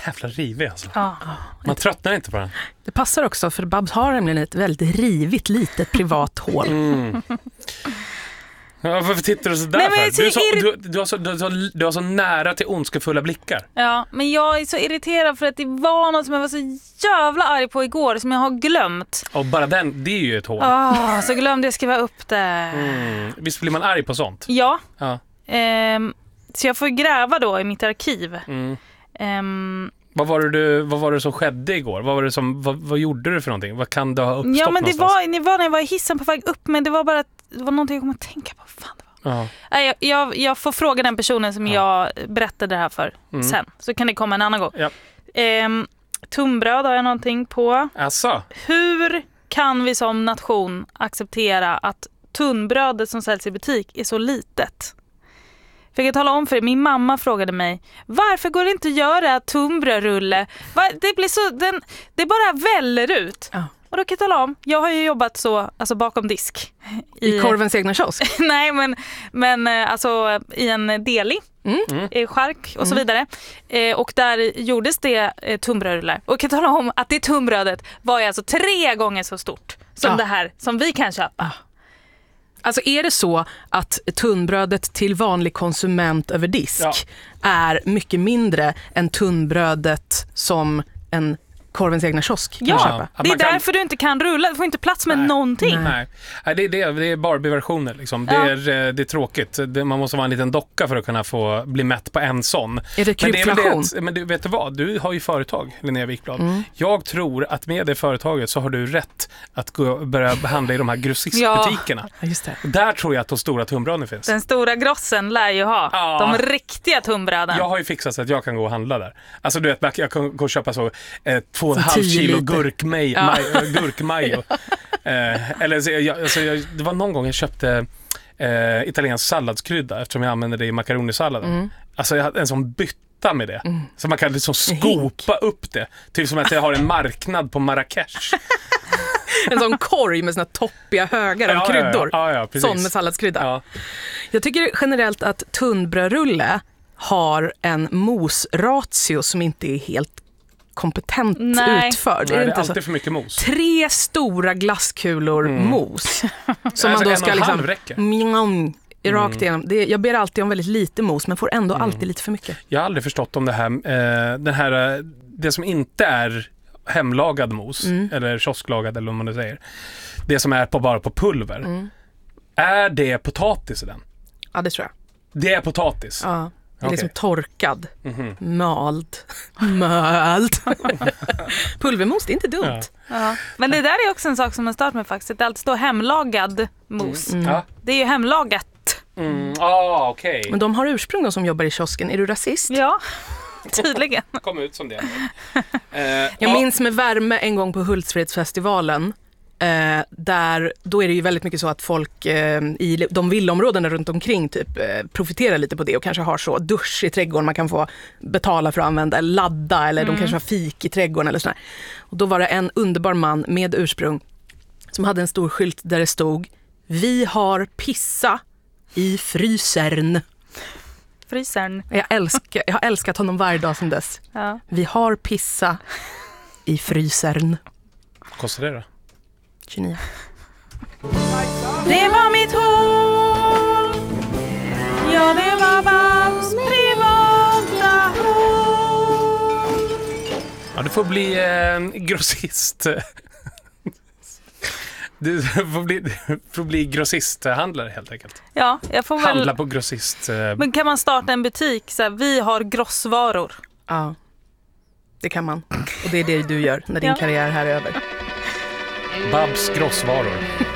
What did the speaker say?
jävla rivig alltså. Ja. Man tröttnar inte på den. Det passar också, för Babs har nämligen ett väldigt rivigt litet privat hål. Ja, varför tittar du så där? Nej, men Du har så nära till ondskefulla blickar. Ja, men jag är så irriterad för att det var något som jag var så jävla arg på igår som jag har glömt. Och bara det är ju ett hål. Så glömde jag skriva upp det. Visst blir man arg på sånt? Ja. Ja. Så jag får gräva då i mitt arkiv. Vad var det som skedde igår? Vad gjorde du för någonting? Vad kan det ha uppstått Ja, men det någonstans? var när jag var i hissen på väg upp, men det var bara att det var någonting jag kom att tänka på. Fan, det var. Ja. Jag får fråga den personen som jag berättade det här för sen. Så kan det komma en annan gång. Ja. Tunnbröd har jag någonting på. Asså? Hur kan vi som nation acceptera att tunnbrödet som säljs i butik är så litet? För jag kan tala om för er, min mamma frågade mig, varför går det inte att göra tunnbrödrulle? Det bara väller ut. Ja. Och då kan jag tala om, jag har ju jobbat så, alltså bakom disk. I korvens egna kiosk? Nej, men alltså i en deli, chark och så vidare. Och där gjordes det tunnbrödrullar. Och jag kan tala om att det tunnbrödet var alltså 3 gånger så stort som det här som vi kan köpa. Alltså är det så att tunnbrödet till vanlig konsument över disk är mycket mindre än tunnbrödet som en korvens egna kiosk kan köpa? Det är därför du inte kan rulla. Du får inte plats med någonting. Nej, det är Barbie-versioner. Liksom. Det är tråkigt. Man måste vara en liten docka för att kunna få bli mätt på en sån. Är det krypflation? Men du vet vad? Du har ju företag, Linnea Wikblad. Jag tror att med det företaget så har du rätt att börja handla i de här grossistbutikerna. Ja, just det. Där tror jag att de stora tunnbröden finns. Den stora grossen lär ju ha de riktiga tunnbröden. Jag har ju fixat så att jag kan gå och handla där. Alltså du vet, jag kan gå och köpa så 2,5 kilo gurkmajo. Det var någon gång jag köpte italiensk salladskrydda eftersom jag använder det i makaronisalladen. Alltså jag hade en sån bytta med det. Så man kan liksom skopa upp det. Typ som att jag har en marknad på Marrakesh. En sån korg med såna toppiga högar av kryddor. Ja, sån med salladskrydda. Ja. Jag tycker generellt att tunnbrödrulle har en mosratio som inte är helt kompetent utförd. Nej, det är alltid för mycket mos. 3 stora glasskulor mos. Som man då ska liksom rakt igenom. Jag ber alltid om väldigt lite mos, men får ändå alltid lite för mycket. Jag har aldrig förstått om det som inte är hemlagad mos eller kiosklagad eller vad man nu säger. Det som är bara på pulver. Är det potatis i den? Ja, det tror jag. Det är potatis? Ja. Det är liksom torkad, mald. Pulvermos, det är inte dumt. Ja. Men det där är också en sak som har stört mig faktiskt. Det alltid står hemlagad mos. Det är ju hemlagat. Okej. Men de har ursprung som jobbar i kiosken. Är du rasist? Ja, tydligen. Kom ut som det. Jag minns med värme en gång på Hultsfredsfestivalen. Då är det ju väldigt mycket så att folk i de villaområdena runt omkring typ profiterar lite på det och kanske har så dusch i trädgården man kan få betala för att använda, eller ladda, eller de kanske har fik i trädgården eller sådär. Och då var det en underbar man med ursprung som hade en stor skylt där det stod: vi har pissa i frysern. Frysern. Jag har älskat honom varje dag sedan dess. Ja. Vi har pissa i frysern. Vad kostar det då? 29. Det var mitt hål. Ja, det var Babs privata hål. Ja, du får bli grossist. Du får bli grossisthandlare helt enkelt. Ja, jag får väl handla på grossist. Men kan man starta en butik så här, vi har grossvaror? Ja, det kan man. Och det är det du gör när din karriär här är över. Babs grossvaror.